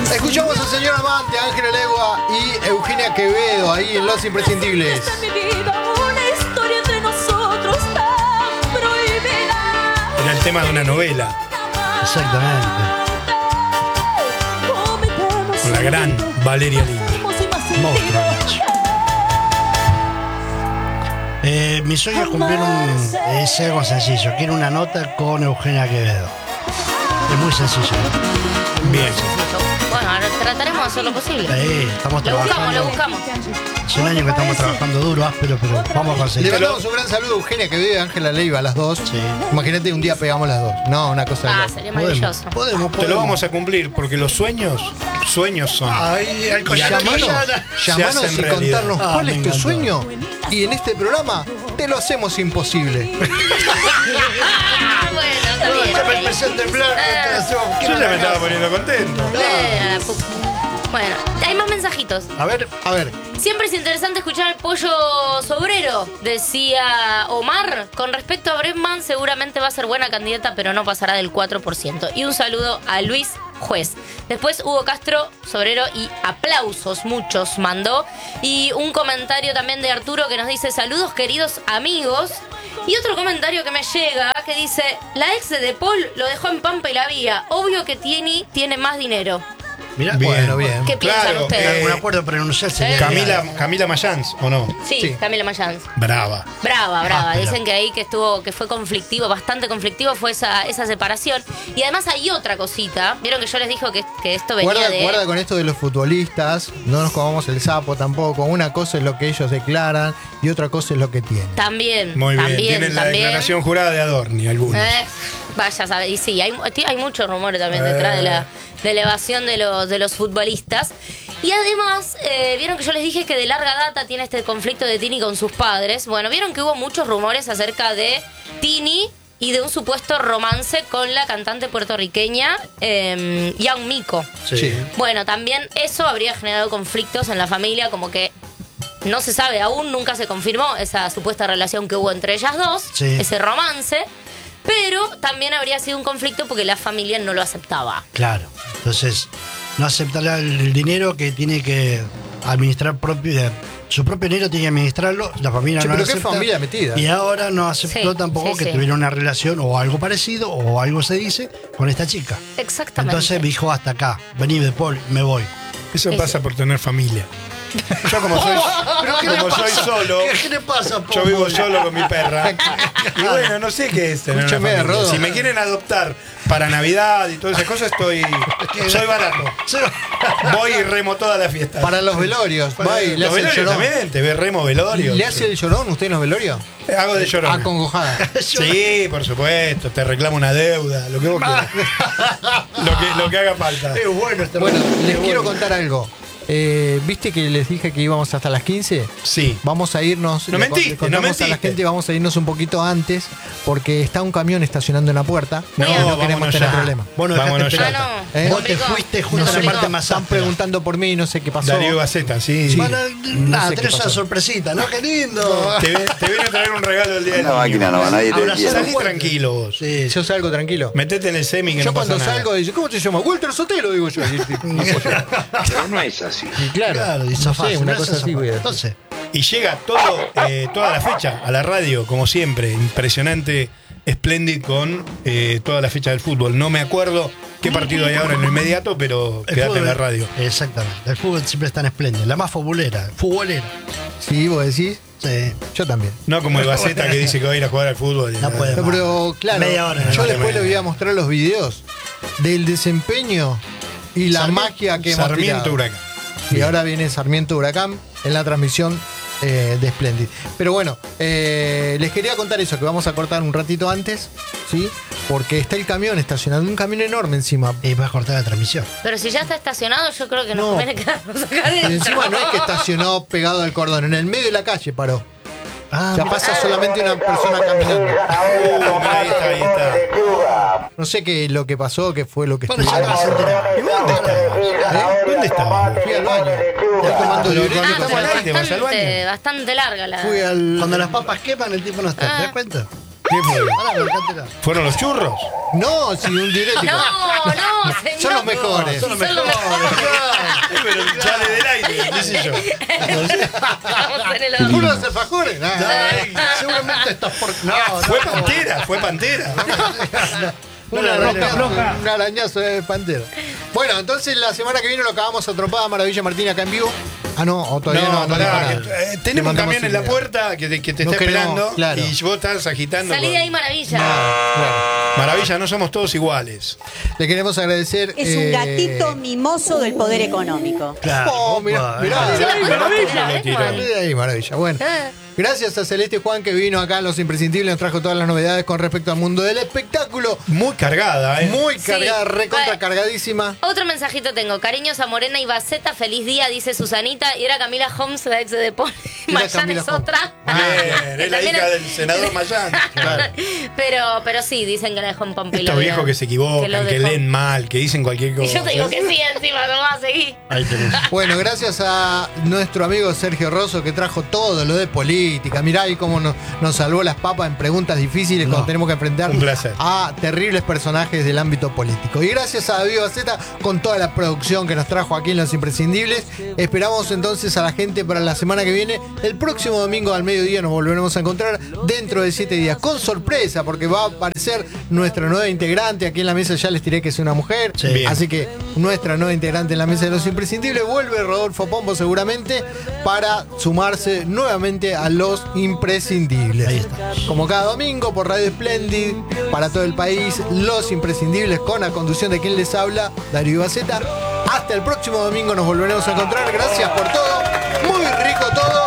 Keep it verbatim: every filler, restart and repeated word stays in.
Escuchamos al señor Amante, Ángela Legua y Eugenia Quevedo ahí en Los Imprescindibles. Era el tema de una novela. Exactamente. Con la gran Valeria Lynch. Monstruo. Eh, mi sueño es cumplir un. Es algo sencillo. Quiero una nota con Eugenia Quevedo. Es muy sencillo. Bien. Bueno, ahora trataremos de hacer lo posible. Ahí, estamos Lo buscamos, trabajando. lo buscamos. Hace un año que estamos trabajando duro, áspero, pero vamos a Le conseguirlo. mandamos un gran saludo a Eugenia Quevedo y Ángela Leiva, las dos. Sí. Imagínate un día pegamos las dos. No, una cosa de Ah, loco. sería Podemos, maravilloso. podemos, podemos. Te lo vamos a cumplir porque los sueños, sueños son. Ay, al Y collano. aquí Llamanos hacen y realidad. contarnos Ah, cuál me es tu encantó. sueño. Y en este programa te lo hacemos imposible. Ah, bueno, está bien. Ya me ok. empecé a temblar. Ah. Yo ya me estaba poniendo contento. Eh, pu- Bueno, hay más mensajitos. A ver, A ver, Siempre es interesante escuchar al pollo sobrero, decía Omar. Con respecto a Bregman, seguramente va a ser buena candidata, pero no pasará del cuatro por ciento. Y un saludo a Luis Juez. Después Hugo Castro, sobrero, y aplausos, muchos mandó. Y un comentario también de Arturo que nos dice: saludos queridos amigos. Y otro comentario que me llega que dice: la ex de De Paul lo dejó en Pampa y la Vía. Obvio que Tini tiene más dinero. mira, Bien. bueno, bien. ¿Qué piensan Claro, ustedes? eh, un acuerdo pronunciar sería Camila, Camila Mayans, ¿o no? Sí, Sí. Camila Mayans. Brava. Brava, brava. Ah, pero- Dicen que ahí que estuvo, que fue conflictivo, bastante conflictivo fue esa, esa separación. Y además hay otra cosita. Vieron que yo les dije que, que esto venía guarda, de. guarda con esto de los futbolistas. No nos comamos el sapo tampoco. Una cosa es lo que ellos declaran y otra cosa es lo que tienen. También, Muy bien. también, Tienen la también. declaración jurada de Adorni, algunos. Eh, vaya a saber. Y sí, hay, hay muchos rumores también detrás de la, de la evasión de los, de los futbolistas. Y además, eh, vieron que yo les dije que de larga data tiene este conflicto de Tini con sus padres. Bueno, vieron que hubo muchos rumores acerca de Tini y de un supuesto romance con la cantante puertorriqueña eh, Young Miko. Sí. Sí. Bueno, también eso habría generado conflictos en la familia, como que no se sabe aún, nunca se confirmó esa supuesta relación que hubo entre ellas dos, Sí. ese romance, pero también habría sido un conflicto porque la familia no lo aceptaba. Claro. Entonces, no aceptará el, el dinero que tiene que administrar propio. eh, Su propio dinero tiene que administrarlo, la familia Che, no pero lo qué acepta. familia metida. Y ahora no aceptó Sí, tampoco sí, que sí. tuviera una relación o algo parecido o algo se dice con esta chica. Exactamente. Entonces dijo hasta acá, vení de Paul, me voy. Eso Ese. pasa por tener familia. Yo como soy, como soy solo, ¿Qué le pasa, yo Paul? vivo solo con mi perra. Y bueno, no sé qué es tener una Escúchame, familia. Rodo. Si me quieren adoptar para Navidad y todas esas cosas, estoy soy barato. Voy y remo toda la fiesta. Para los velorios. Va y le Los hace el velorios llorón. también, te ve remo velorio. ¿Le hace el llorón usted en los velorios? Hago de llorón. Acongojada. Sí, por supuesto, te reclamo una deuda, lo que vos quieras. lo, que, lo que haga falta. Es bueno este Bueno, momento. les Es quiero bueno. contar algo. Eh, ¿Viste que les dije que íbamos hasta las quince? Sí. Vamos a irnos. No le mentiste, le contamos no a la mentiste. gente, vamos a irnos un poquito antes porque está un camión estacionando en la puerta. No, y no queremos vámonos tener ya. problema. Vos no Vámonos dejaste ya. Ah, esperar. no. ¿Eh? Vos te Complicó. fuiste justo No a sé, la parte complicó. más Están amplia. preguntando por mí, no sé qué pasó. Darío Gaceta, sí. Sí. Bueno, nada, sé qué tenés una pasó. sorpresita, ¿no? ¡Qué lindo! Te, ve- te viene a traer un regalo el día del La niño. máquina no va, nadie te Abrazar quiere. Salí fuerte. tranquilo vos. Sí, Yo salgo tranquilo. Metete en el semi que Yo no pasa cuando nada. salgo dice, ¿cómo te llamas? Walter Sotelo, digo yo. Y, Pero no es así. y claro, claro, y no zafás, sé, una no cosa haces así. zafás. voy a decir. Entonces, Y llega todo, eh, toda la fecha a la radio, como siempre. Impresionante, Splendid con eh, toda la fecha del fútbol. No me acuerdo qué partido hay ahora en lo inmediato, pero el quédate fútbol- en la radio. Exactamente. El fútbol siempre es tan espléndido. La más futbolera. Futbolera. Sí, vos decís, Sí. yo también. No como el Gaceta que dice que va a ir a jugar al fútbol. y No nada. puede. No, pero claro, Media hora, yo vale, después vale. le voy a mostrar los videos del desempeño y la Sarmiento- magia que hemos Sarmiento tirado. Huracán. Y ahora viene Sarmiento Huracán en la transmisión eh, de Splendid. Pero bueno, eh, les quería contar eso, que vamos a cortar un ratito antes, ¿sí? Porque está el camión estacionado, un camión enorme encima. Y vas a cortar la transmisión. Pero si ya está estacionado, yo creo que nos No. conviene quedarnos acá Y adentro. encima no es que estacionó pegado al cordón, en el medio de la calle paró. Ah, Ya pasa solamente una persona caminando. Uh, mirá, ahí está, ahí está. No sé qué lo que pasó, qué fue lo que bueno, ya te estuvieron. vas a enterar. ¿Y vos dónde estabas? ¿Eh? ¿Dónde estabas? Fui al baño. Estoy tomando Pero diurético. Ah, Estamos al pero aire, vas al bastante, baño. bastante larga la. Fui al. Cuando las papas queman, el tipo no está. ¿Te das Ah. cuenta? ¿Qué fue? Pará, mercantera. ¿Fueron los churros? No, sí, un diurético. No, no, señor. Son los mejores. Sí, Son los mejores. Eh, pero sale del aire, qué sé yo. Estamos en el horno. ¿Unos alfajores? No, Ay, seguramente estás por. No, Fue no. Pantera, fue Pantera. Un No, arañazo, floja. un arañazo de pantera. Bueno, entonces la semana que viene lo acabamos a tropada Maravilla Martín acá en vivo. Ah, no, o todavía no. No, no pará, dijo que, nada. eh, Le tenemos un mandamos camión en la idea. puerta que te, que te No está queremos, esperando claro. y vos estás agitando. Salí de con- ahí, maravilla. Bueno, Maravilla, no somos todos iguales. le queremos agradecer. Es un eh, gatito mimoso del poder económico. Claro. Oh, mirá, Opa, mirá, eh. mirá, Sí, mirá, maravilla, lo tiró. ¿eh? mirá ahí, maravilla. Bueno. Gracias a Celeste Juan que vino acá a Los Imprescindibles, nos trajo todas las novedades con respecto al mundo del espectáculo. Muy cargada, ¿eh? Muy Sí. cargada, recontra Bueno. cargadísima. Otro mensajito tengo. Cariños a Morena y Baceta. Feliz día, dice Susanita. Y era Camila Holmes, la ex de Paul. Era Mayán Camila es Holmes. otra. Bien, Que es la también hija es- del senador Mayán. Claro. Pero, pero sí, dicen que la dejó en Pompilo. Estos viejos que se equivocan, lo que, dejó. leen mal, que dicen cualquier Y cosa. yo te digo que sí, encima, no vas a seguir. Ahí tenés. Bueno, gracias a nuestro amigo Sergio Rosso que trajo todo lo de política. Mirá ahí cómo nos, nos salvó las papas en preguntas difíciles No, cuando tenemos que enfrentar un placer. a terribles personajes del ámbito político. Y gracias a David Baceta con toda la producción que nos trajo aquí en Los Imprescindibles. Esperamos entonces a la gente para la semana que viene. El próximo domingo al mediodía nos volveremos a encontrar dentro de siete días. Con sorpresa, porque va a aparecer nuestra nueva integrante. Aquí en la mesa ya les diré que es una mujer. Sí. Bien. Así que nuestra nueva integrante en la mesa de Los Imprescindibles vuelve Rodolfo Pombo seguramente para sumarse nuevamente a Los Imprescindibles. Ahí está. Como cada domingo por Radio Splendid, para todo el país, Los Imprescindibles con la conducción de quien les habla, Darío Baceta. Hasta el próximo domingo nos volveremos a encontrar. Gracias por todo. Muy rico todo.